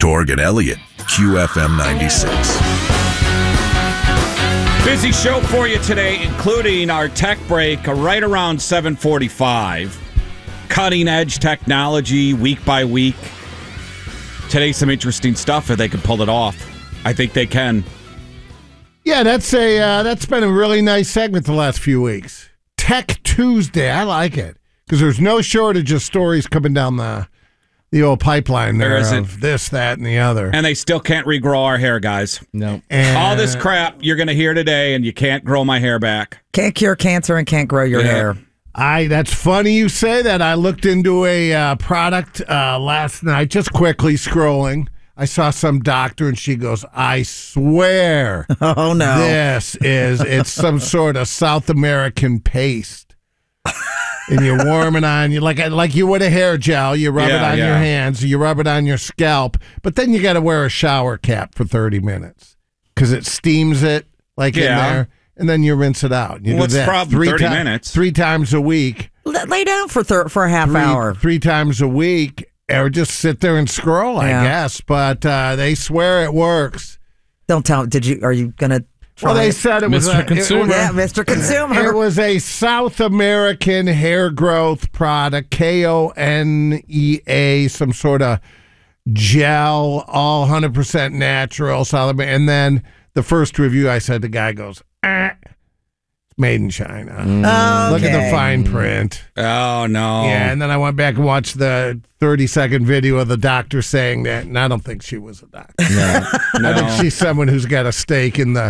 Torg and Elliott, QFM 96. Busy show for you today, including our tech break right around 7:45. Cutting edge technology week by week. Today, some interesting stuff if they can pull it off. I think they can. Yeah, that's been a really nice segment the last few weeks. Tech Tuesday, I like it because there's no shortage of stories coming down the old pipeline there of this, that, and the other. And they still can't regrow our hair, guys. No. And all this crap you're going to hear today, and you can't grow my hair back. Can't cure cancer and can't grow your hair. That's funny you say that. I looked into a product last night, just quickly scrolling. I saw some doctor, and she goes, I swear Oh, no. it's some sort of South American paste. And you warm it on, you like you would a hair gel. You rub it on your hands, you rub it on your scalp, but then you got to wear a shower cap for 30 minutes because it steams it in there, and then you rinse it out. You What's the problem? 30 minutes? 3 times a week. Lay down for a half hour. 3 times a week, or just sit there and scroll, I guess. But they swear it works. Don't tell. Are you going to? Well, they said it was Mr. Consumer. Mr. Consumer. It was a South American hair growth product, KONEA, some sort of gel, all 100% natural. And then the first review, I said, the guy goes, made in China. Okay. Look at the fine print. Oh, no. Yeah, and then I went back and watched the 30-second video of the doctor saying that, and I don't think she was a doctor. No. I think she's someone who's got a stake in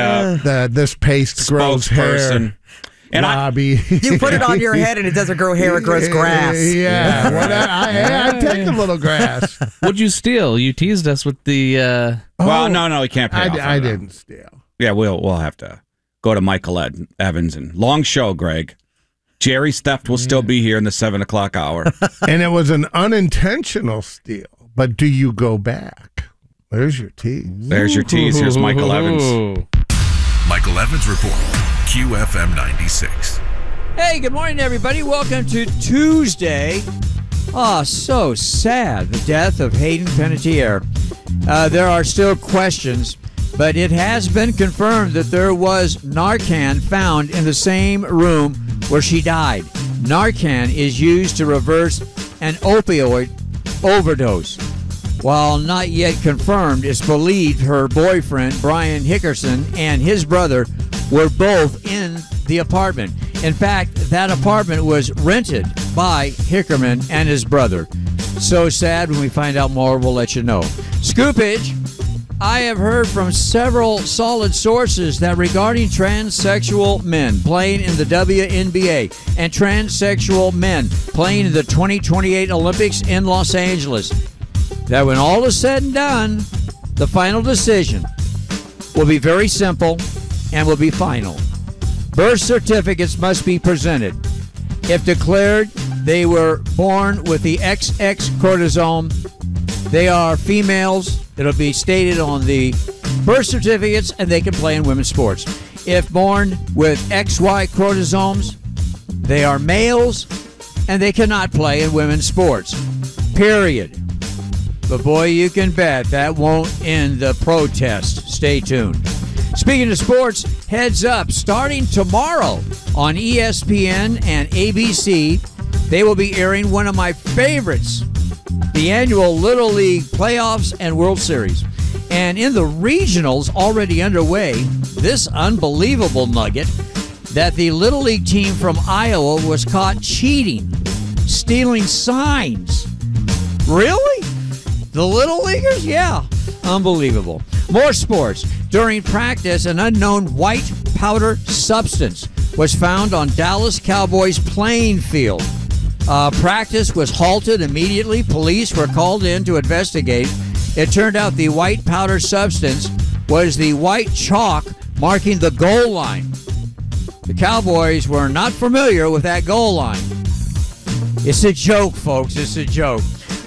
this paste grows hair. And lobby. You put it on your head and it doesn't grow hair, it grows grass. Yeah. I take a little grass. What'd you steal? You teased us with the... Well, no, we can't pay off I didn't steal. Yeah, we'll have to go to Michael Evans. And long show, Greg. Jerry's theft will still be here in the 7 o'clock hour. And it was an unintentional steal. But do you go back? There's your tease. There's your tease. Here's Michael Evans. Michael Evans Report, QFM 96. Hey, good morning, everybody. Welcome to Tuesday. Oh, so sad. The death of Hayden Panettiere. There are still questions, but it has been confirmed that there was Narcan found in the same room where she died. Narcan is used to reverse an opioid overdose. While not yet confirmed, it's believed her boyfriend, Brian Hickerson, and his brother were both in the apartment. In fact, that apartment was rented by Hickerman and his brother. So sad. When we find out more, we'll let you know. Scoopage. I have heard from several solid sources that regarding transsexual men playing in the WNBA and transsexual men playing in the 2028 Olympics in Los Angeles, that when all is said and done, the final decision will be very simple and will be final. Birth certificates must be presented. If declared they were born with the XX chromosome, they are females. It'll be stated on the birth certificates, and they can play in women's sports. If born with XY chromosomes, they are males, and they cannot play in women's sports. Period. But boy, you can bet that won't end the protest. Stay tuned. Speaking of sports, heads up, starting tomorrow on ESPN and ABC, they will be airing one of my favorites, the annual Little League Playoffs and World Series. And in the regionals already underway, this unbelievable nugget that the Little League team from Iowa was caught cheating, stealing signs. Really? The Little Leaguers? Yeah. Unbelievable. More sports. During practice, an unknown white powder substance was found on Dallas Cowboys playing field. Practice was halted immediately. Police were called in to investigate. It turned out the white powder substance was the white chalk marking the goal line. The Cowboys were not familiar with that goal line. It's a joke, folks. It's a joke.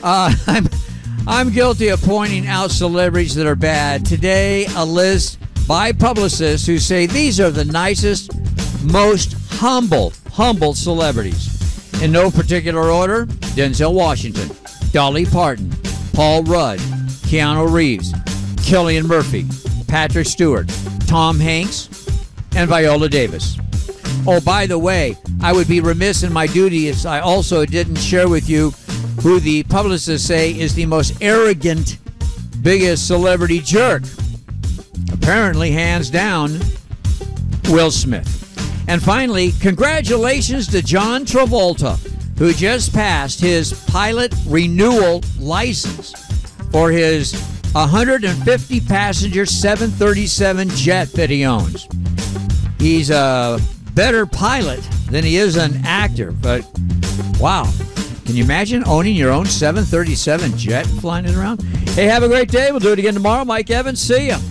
I'm guilty of pointing out celebrities that are bad. Today, a list by publicists who say these are the nicest, most humble celebrities. In no particular order: Denzel Washington, Dolly Parton, Paul Rudd, Keanu Reeves, Cillian Murphy, Patrick Stewart, Tom Hanks, and Viola Davis. Oh, by the way, I would be remiss in my duty if I also didn't share with you who the publicists say is the most arrogant, biggest celebrity jerk. Apparently, hands down, Will Smith. And finally, congratulations to John Travolta, who just passed his pilot renewal license for his 150-passenger 737 jet that he owns. He's a better pilot than he is an actor, but wow. Can you imagine owning your own 737 jet and flying it around? Hey, have a great day. We'll do it again tomorrow. Mike Evans, see ya.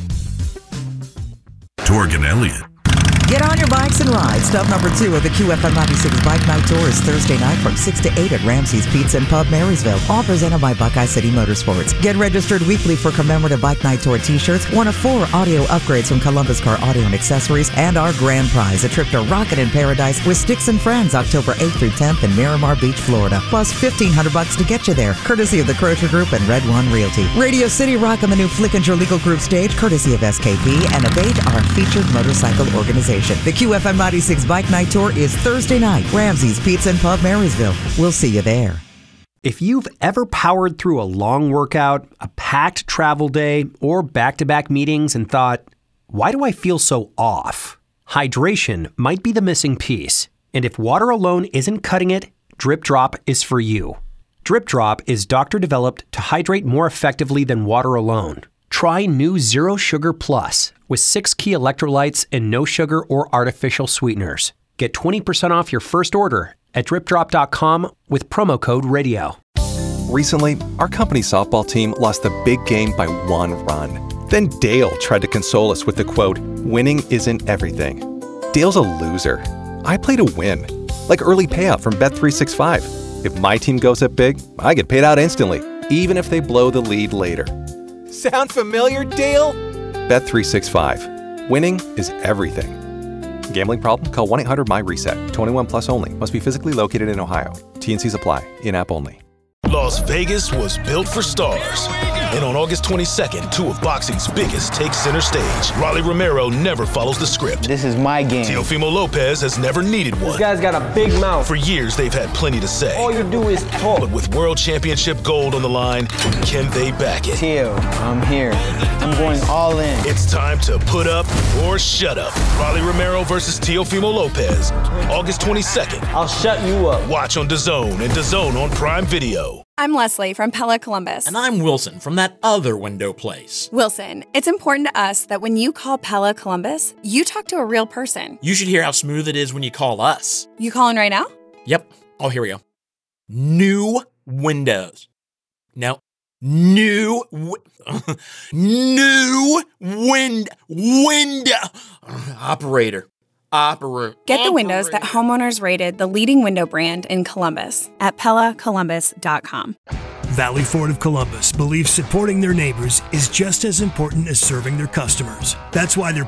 Torg and Elliott. Get on your bikes and ride. Stop number 2 of the QFM 96 Bike Night Tour is Thursday night from 6 to 8 at Ramsey's Pizza and Pub, Marysville. All presented by Buckeye City Motorsports. Get registered weekly for commemorative Bike Night Tour t-shirts, one of 4 audio upgrades from Columbus Car Audio and Accessories, and our grand prize, a trip to Rocket in Paradise with Sticks and Friends, October 8th through 10th in Miramar Beach, Florida. Plus $1,500 to get you there, courtesy of the Crozier Group and Red One Realty. Radio City Rock on the new Flickinger Legal Group stage, courtesy of SKP, and Abate, our featured motorcycle organization. The QFM 96 Bike Night Tour is Thursday night, Ramsey's Pizza and Pub, Marysville. We'll see you there. If you've ever powered through a long workout, a packed travel day, or back-to-back meetings and thought, why do I feel so off? Hydration might be the missing piece. And if water alone isn't cutting it, Drip Drop is for you. Drip Drop is doctor-developed to hydrate more effectively than water alone. Try new Zero Sugar Plus with 6 key electrolytes and no sugar or artificial sweeteners. Get 20% off your first order at dripdrop.com with promo code radio. Recently, our company's softball team lost the big game by 1 run. Then Dale tried to console us with the quote, "Winning isn't everything." Dale's a loser. I play to win, like early payout from Bet365. If my team goes up big, I get paid out instantly, even if they blow the lead later. Sound familiar, Dale? Bet365. Winning is everything. Gambling problem? Call 1-800-MY-RESET. 21 plus only. Must be physically located in Ohio. T&Cs apply. In-app only. Las Vegas was built for stars. And on August 22nd, 2 of boxing's biggest take center stage. Rolly Romero never follows the script. This is my game. Teofimo Lopez has never needed one. This guy's got a big mouth. For years, they've had plenty to say. All you do is talk. But with World Championship gold on the line, can they back it? Teo, I'm here. I'm going all in. It's time to put up or shut up. Rolly Romero versus Teofimo Lopez. August 22nd. I'll shut you up. Watch on DAZN and DAZN on Prime Video. I'm Leslie from Pella Columbus. And I'm Wilson from that other window place. Wilson, it's important to us that when you call Pella Columbus, you talk to a real person. You should hear how smooth it is when you call us. You calling right now? Yep. Oh, here we go. New windows. No. New window. Operator. Get the windows that homeowners rated the leading window brand in Columbus at PellaColumbus.com. Valley Ford of Columbus believes supporting their neighbors is just as important as serving their customers. That's why they're